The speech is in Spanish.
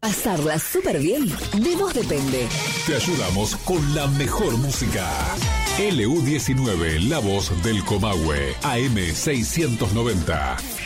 Pasarla súper bien, de vos depende. Te ayudamos con la mejor música. LU19, la voz del Comahue, AM690.